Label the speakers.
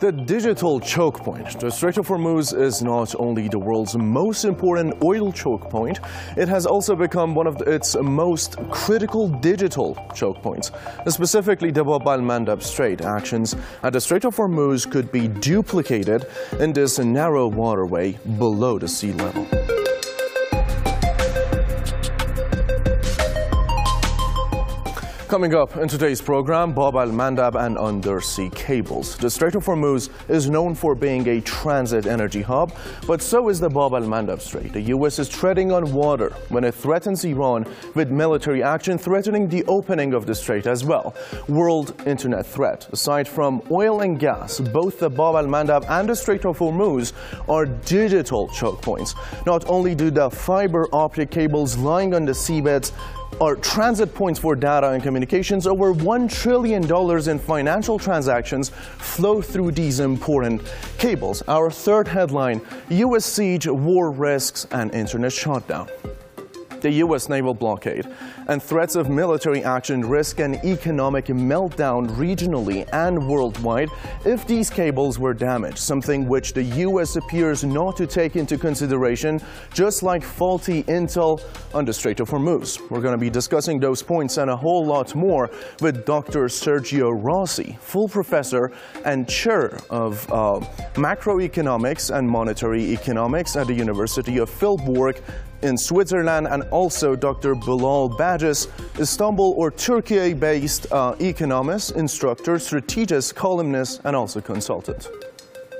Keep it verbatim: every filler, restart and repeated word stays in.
Speaker 1: The digital choke point. The Strait of Hormuz is not only the world's most important oil choke point, it has also become one of its most critical digital choke points. Specifically, the Bab al-Mandab Strait. Actions at the Strait of Hormuz could be duplicated in this narrow waterway below the sea level. Coming up in today's program, Bab al-Mandab and undersea cables. The Strait of Hormuz is known for being a transit energy hub, but so is the Bab al-Mandab Strait. The U S is treading on water when it threatens Iran with military action, threatening the opening of the strait as well. World internet threat. Aside from oil and gas, both the Bab al-Mandab and the Strait of Hormuz are digital choke points. Not only do the fiber optic cables lying on the seabeds are transit points for data and communications, over one trillion dollars in financial transactions flow through these important cables. Our third headline: U S siege, war risks, and internet shutdown. The U S naval blockade and threats of military action risk an economic meltdown regionally and worldwide if these cables were damaged, something which the U S appears not to take into consideration, just like faulty intel on the Strait of Hormuz. We're going to be discussing those points and a whole lot more with Doctor Sergio Rossi, full professor and chair of uh, macroeconomics and monetary economics at the University of Tilburg in Switzerland, and also Doctor Bilal Bajis, Istanbul or Turkey-based uh, economist, instructor, strategist, columnist, and also consultant.